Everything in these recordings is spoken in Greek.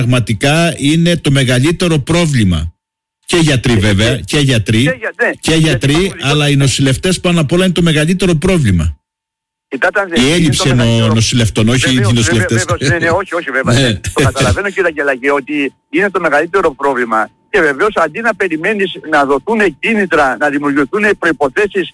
πραγματικά είναι το μεγαλύτερο πρόβλημα. Και γιατροί βέβαια, και γιατροί, αλλά οι νοσηλευτές πάνω απ' όλα είναι το μεγαλύτερο πρόβλημα. Η έλλειψη νοσηλευτών, όχι οι νοσηλευτές. Όχι βέβαια. Το καταλαβαίνω, κύριε Αγγελάκη, ότι είναι το μεγαλύτερο πρόβλημα. Και βεβαίως αντί να περιμένεις να δοθούν κίνητρα, να δημιουργηθούν προϋποθέσεις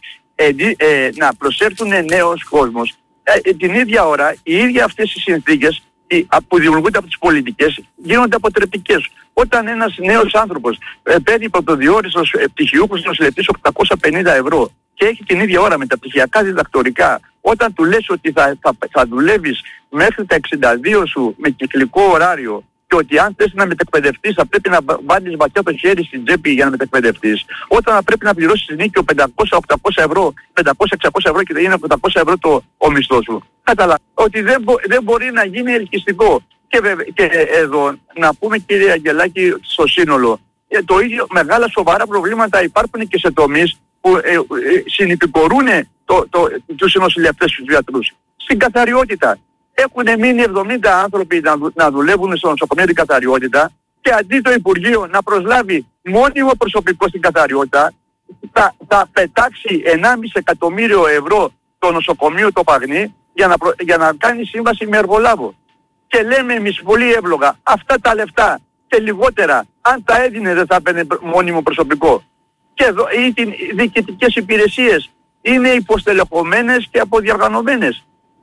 να προσέρθουν νέος κόσμος, την ίδια ώρα οι ίδιοι αυτές οι συνθήκες που δημιουργούνται από τις πολιτικές γίνονται αποτρεπτικές. Όταν ένας νέος άνθρωπος παίρνει πρωτοδιόριστος πτυχιούχος νοσηλευτής 850 ευρώ και έχει την ίδια ώρα μεταπτυχιακά διδακτορικά, όταν του λες ότι θα δουλεύεις μέχρι τα 62 σου με κυκλικό ωράριο και ότι αν θες να μετεκπαιδευτείς θα πρέπει να βάλεις βαθιά το χέρι στην τσέπη για να μετεκπαιδευτείς, όταν θα πρέπει να πληρώσεις νίκιο 500-800 ευρώ, 500-600 ευρώ και δεν είναι 800 ευρώ ο μισθός σου, καταλαβαίνω ότι δεν μπορεί να γίνει ελκυστικό. Και εδώ να πούμε, κύριε Αγγελάκη, στο σύνολο, το ίδιο μεγάλα σοβαρά προβλήματα υπάρχουν και σε τομείς που συνυπηκορούν τους νοσηλευτές, τους γιατρούς. Στην καθαριότητα. Έχουν μείνει 70 άνθρωποι να δουλεύουν στο νοσοκομείο την καθαριότητα και αντί το Υπουργείο να προσλάβει μόνιμο προσωπικό στην καθαριότητα, θα πετάξει 1,5 εκατομμύριο ευρώ το νοσοκομείο το Παγνί για να κάνει σύμβαση με εργολάβο. Και λέμε εμείς πολύ εύλογα, αυτά τα λεφτά και λιγότερα, αν τα έδινε δεν θα έπαιρνε μόνιμο προσωπικό. Και εδώ οι διοικητικές υπηρεσίες είναι υποστελεχωμένες και αποδιοργανωμένες.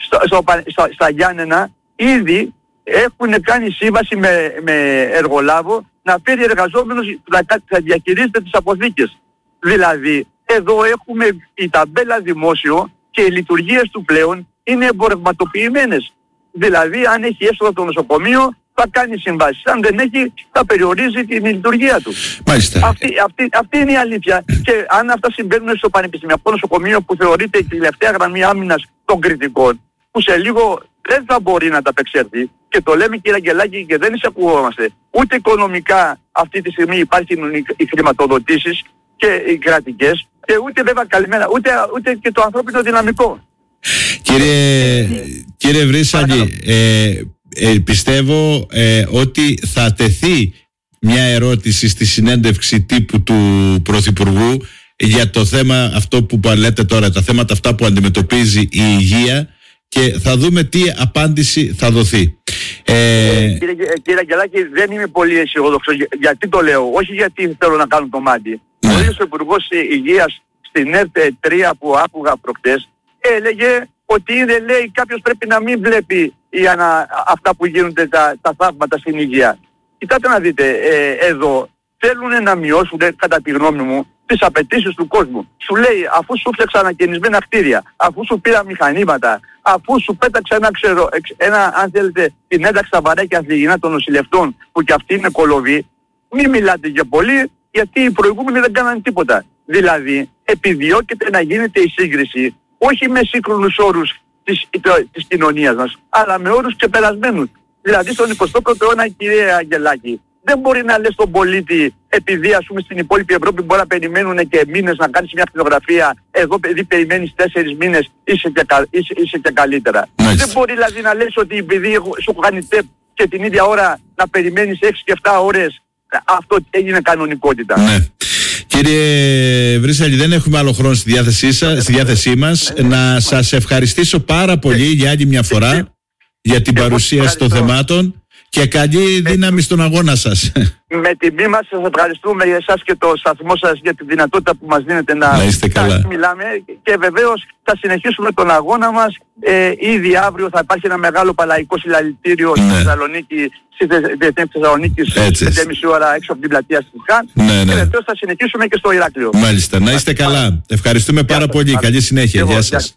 Στα Γιάννενα ήδη έχουν κάνει σύμβαση με εργολάβο να φέρει εργαζόμενους να διαχειρίζεται τις αποθήκες. Δηλαδή εδώ έχουμε η ταμπέλα δημόσιο και οι λειτουργίες του πλέον είναι εμπορευματοποιημένες. Δηλαδή αν έχει έσοδα το νοσοκομείο θα κάνει συμβάσεις. Αν δεν έχει θα περιορίζει την λειτουργία του. Μάλιστα. Αυτή είναι η αλήθεια. Και αν αυτά συμβαίνουν στο πανεπιστημιακό νοσοκομείο που θεωρείται η τελευταία γραμμή άμυνας των κριτικών, που σε λίγο δεν θα μπορεί να τα απεξέλθει, και το λέμε, κύριε Αγγελάκη, και δεν εισακουγόμαστε, ούτε οικονομικά αυτή τη στιγμή υπάρχουν οι χρηματοδοτήσεις και οι κρατικές, και ούτε βέβαια καλυμμένα, ούτε και το ανθρώπινο δυναμικό. Κύριε Βρύσσαλη, πιστεύω ότι θα τεθεί μια ερώτηση στη συνέντευξη τύπου του Πρωθυπουργού για το θέμα αυτό που λέτε τώρα, τα θέματα αυτά που αντιμετωπίζει η υγεία, και θα δούμε τι απάντηση θα δοθεί. Κύριε Αγγελάκη, δεν είμαι πολύ αισιόδοξος. Γιατί το λέω? Όχι γιατί θέλω να κάνω το μάτι. Ο ίδιος ο Υπουργός Υγείας στην ΕΡΤ3 που άκουγα προχτές έλεγε ότι λέει κάποιος πρέπει να μην βλέπει αυτά που γίνονται τα θαύματα στην υγεία. Κοιτάτε να δείτε, εδώ θέλουν να μειώσουν, κατά τη γνώμη μου, τις απαιτήσεις του κόσμου. Σου λέει, αφού σου φτιάξα ανακαινισμένα κτίρια, αφού σου πήρα μηχανήματα, αφού σου πέταξα αν θέλετε, την ένταξη στα βαρέκια ανθυγιεινά των νοσηλευτών, που κι αυτοί είναι κολοβοί, μην μιλάτε για πολύ, γιατί οι προηγούμενοι δεν κάνανε τίποτα. Δηλαδή, επιδιώκεται να γίνεται η σύγκριση, όχι με σύγχρονους όρους της κοινωνίας μας, αλλά με όρους ξεπερασμένους. Δηλαδή, στον 21ο αιώνα, κύριε Αγγελάκη, δεν μπορεί να λες στον πολίτη, επειδή ας πούμε στην υπόλοιπη Ευρώπη μπορεί να περιμένουν και μήνες να κάνεις μια κτηνογραφία, εδώ επειδή περιμένεις 4 μήνες είσαι και καλύτερα. Μάλιστα. Δεν μπορεί δηλαδή να λες ότι επειδή σου έχω κάνει τεπ και την ίδια ώρα να περιμένεις 6 και 7 ώρες, αυτό έγινε κανονικότητα. Ναι. Κύριε Βρύσσαλη, δεν έχουμε άλλο χρόνο στη διάθεσή μας. Να σας ευχαριστήσω πάρα πολύ για άλλη μια φορά για την παρουσίαση των θεμάτων. Και καλή δύναμη στον αγώνα σας. Με τιμή μας, σας ευχαριστούμε για εσάς και το σταθμό σας για τη δυνατότητα που μας δίνετε να είστε καλά. Μιλάμε. Και βεβαίως θα συνεχίσουμε τον αγώνα μας. Ήδη αύριο θα υπάρχει ένα μεγάλο παλαϊκό συλλαλητήριο στη Θεσσαλονίκη, στη Θεσσαλονίκη στις 5:30 ώρα έξω από την πλατεία της ΚΑΝ. Και βεβαίως θα συνεχίσουμε και στο Ηράκλειο. Μάλιστα. Να είστε καλά. Ευχαριστούμε πάρα πολύ. Καλή συνέχεια. Γεια σας.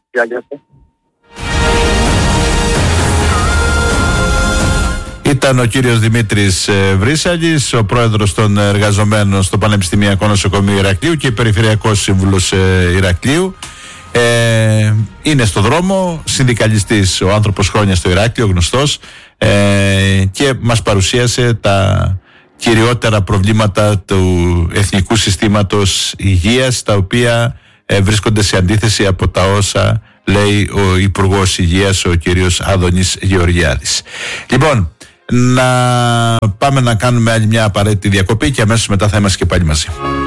Ήταν ο κύριος Δημήτρης Βρύσσαλης, ο πρόεδρος των εργαζομένων στο Πανεπιστημιακό Νοσοκομείο Ηρακλείου και περιφερειακός σύμβουλος Ηρακλείου. Είναι στο δρόμο, συνδικαλιστής ο άνθρωπος, χρόνια στο Ηράκλειο, γνωστός, και μας παρουσίασε τα κυριότερα προβλήματα του εθνικού συστήματος υγείας, τα οποία βρίσκονται σε αντίθεση από τα όσα λέει ο Υπουργός Υγείας, ο κύριος Άδωνης Γεωργιάδης. Λοιπόν, να πάμε να κάνουμε άλλη μια απαραίτητη διακοπή και αμέσως μετά θα είμαστε και πάλι μαζί.